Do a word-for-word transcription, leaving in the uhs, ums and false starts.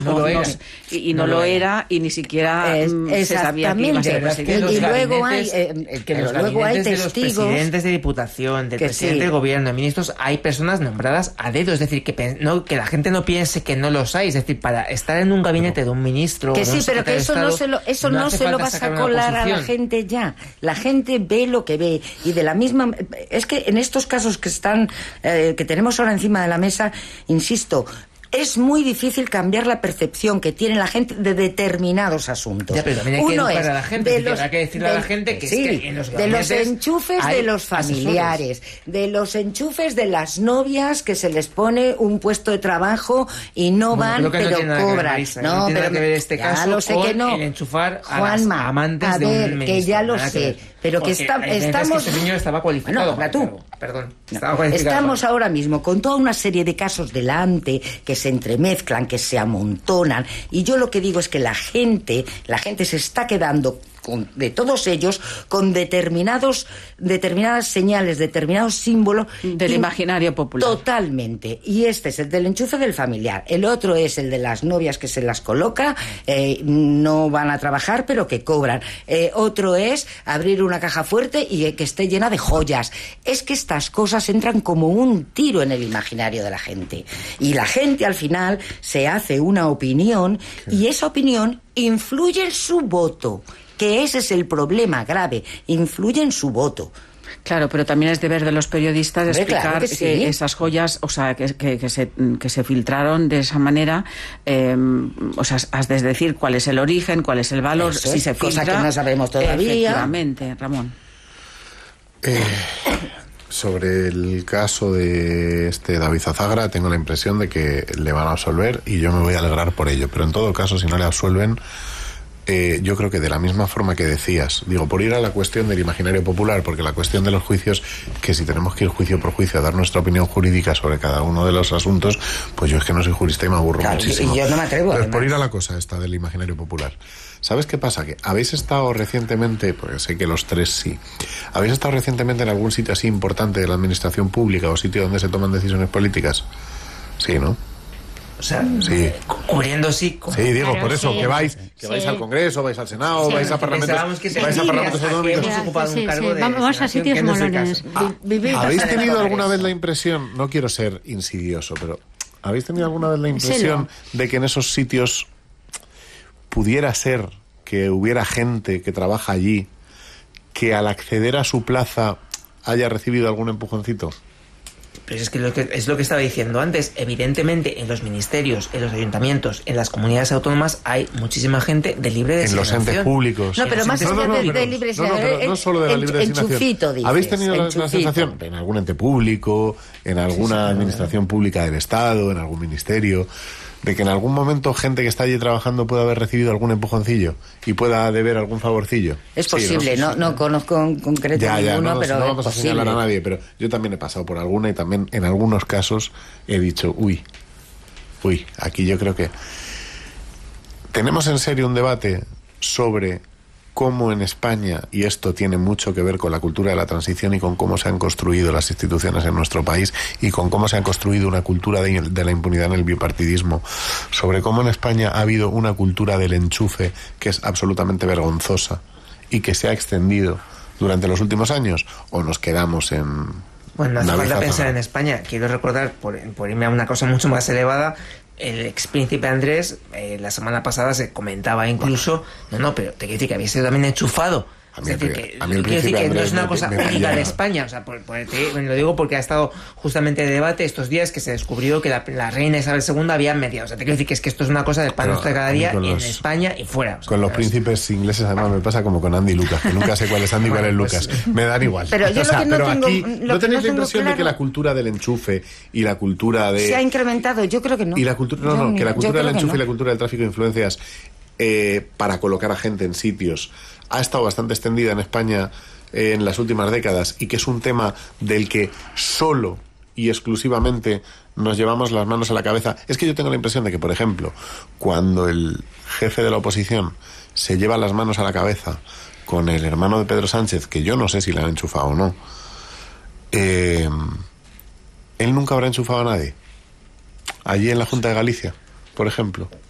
No, lo era. Y, y no, no lo era, y ni siquiera es, se sabía que iba a ser presidente. Y, y luego hay, eh, que los luego hay de testigos. Los presidentes de diputación, del presidente sí. del gobierno, de ministros, hay personas nombradas a dedo. Es decir, que, no, que la gente no piense que no los hay. Es decir, para estar en un gabinete de un ministro. Que sí, un pero que eso Estado, no se lo, eso no no se lo vas a colar a la gente ya. La gente ve lo que ve. Y de la misma. Es que en estos casos que están, eh, que tenemos ahora encima de la mesa, insisto. Es muy difícil cambiar la percepción que tiene la gente de determinados asuntos. Ya, pero también hay que Uno educar es a la gente, de que los, habrá que decirle de, a la gente que, sí, es que en los de los enchufes de los familiares, asesores. de los enchufes de las novias que se les pone un puesto de trabajo y no bueno, van, pero no cobran. Marisa, no, no tiene pero nada que ver este caso lo sé con que no. el enchufar a Juanma, las amantes a ver, de un ministro. que ya lo nada sé, pero que está, estamos. Que este señor estaba cualificado. No, para tú. Perdón. No. Estaba cualificado. Estamos ahora mismo con toda una serie de casos delante que se entremezclan, que se amontonan, y yo lo que digo es que la gente, la gente se está quedando con, de todos ellos con determinados determinadas señales, determinados símbolos del imaginario popular. Totalmente. Y este es el del enchufe del familiar. El otro es el de las novias que se las coloca, eh, no van a trabajar pero que cobran. Eh, otro es abrir una caja fuerte y eh, que esté llena de joyas. Es que estas cosas entran como un tiro en el imaginario de la gente. Y la gente al final se hace una opinión y esa opinión influye en su voto. Que ese es el problema grave, influye en su voto. Claro, pero también es deber de los periodistas Hombre, explicar claro que, que, sí. que esas joyas, o sea, que, que, que, se, que se filtraron de esa manera, eh, o sea, has de decir cuál es el origen, cuál es el valor, Eso si es, se filtra. cosa que no sabemos todavía. Efectivamente, Ramón. Eh, sobre el caso de este David Zazagra, tengo la impresión de que le van a absolver y yo me voy a alegrar por ello, pero en todo caso, si no le absuelven, Eh, yo creo que de la misma forma que decías, digo, por ir a la cuestión del imaginario popular, porque la cuestión de los juicios, que si tenemos que ir juicio por juicio a dar nuestra opinión jurídica sobre cada uno de los asuntos, pues yo es que no soy jurista y me aburro claro, muchísimo. Y yo no me atrevo. Pero por ir a la cosa esta del imaginario popular, ¿sabes qué pasa? Que habéis estado recientemente, porque sé que los tres sí, habéis estado recientemente en algún sitio así importante de la administración pública o sitio donde se toman decisiones políticas. Sí, ¿no? O sea, sí. cubriendo sí. Sí, digo, claro, por eso, sí. que vais, que Sí. vais al Congreso, vais al Senado, Sí. vais a parlamentos, Que vais a parlamentos autonómicos. hemos ocupado Sí, un cargo sí. de Vamos a senación, sitios que no es el molones. caso. Vivir ¿Habéis pasa de tenido todo alguna eso. vez la impresión, no quiero ser insidioso, pero ¿habéis tenido alguna vez la impresión de que en esos sitios pudiera ser que hubiera gente que trabaja allí que al acceder a su plaza haya recibido algún empujoncito? Pero es que, lo que es lo que estaba diciendo antes. Evidentemente, en los ministerios, en los ayuntamientos, en las comunidades autónomas hay muchísima gente de libre designación. En los entes públicos. No, pero más allá no, no, de, pero- de libre no, no, pero designación, no solo de la en- libre designación. enchufito, dices, ¿Habéis tenido la, la enchufito. sensación en algún ente público, en alguna administración pública del Estado, en algún ministerio, de que en algún momento gente que está allí trabajando pueda haber recibido algún empujoncillo y pueda deber algún favorcillo? Es Sí, posible, Sí, no, sí. no conozco en concreto Ya, ya, ninguno, no, pero no es vamos a posible. señalar a nadie, pero yo también he pasado por alguna y también en algunos casos he dicho, uy, uy, aquí yo creo que tenemos en serio un debate sobre cómo en España, y esto tiene mucho que ver con la cultura de la transición y con cómo se han construido las instituciones en nuestro país y con cómo se ha construido una cultura de, de la impunidad en el bipartidismo, sobre cómo en España ha habido una cultura del enchufe que es absolutamente vergonzosa y que se ha extendido durante los últimos años, o nos quedamos en... Bueno, no hace David falta Zazagra. pensar en España. Quiero recordar, por, por irme a una cosa mucho más elevada, el ex príncipe Andrés, eh, la semana pasada se comentaba incluso, no, no, pero te quiero decir que había sido también enchufado. A mí Es el decir, pri- que, a mí el quiero decir príncipe que no Andrés es una me- cosa me única pillaba. de España. O sea, por, por- te- lo digo porque ha estado justamente de debate estos días que se descubrió que la, la reina Isabel segunda había mediado. O sea, te quiero decir que es que esto es una cosa del pan Pero nuestro de cada a mí día con en los- España y fuera. O sea, Con los es- príncipes ingleses además me pasa como con Andy y Lucas, que nunca sé cuál es Andy y cuál es Bueno, Lucas. pues- Me dan igual. Pero yo O sea, lo que no pero tengo- aquí, lo ¿no que tenéis no la tengo impresión de que claro- la cultura del enchufe y la cultura de... ¿Se ha incrementado? Yo creo que no. Y la cultura, no, Yo no, que la yo cultura creo del que enchufe y no. la cultura del tráfico de influencias eh, para colocar a gente en sitios ha estado bastante extendida en España eh, en las últimas décadas y que es un tema del que solo y exclusivamente nos llevamos las manos a la cabeza. Es que yo tengo la impresión de que, por ejemplo, cuando el jefe de la oposición se lleva las manos a la cabeza con el hermano de Pedro Sánchez, que yo no sé si le han enchufado o no, eh, él nunca habrá enchufado a nadie. Allí en la Junta de Galicia, por ejemplo.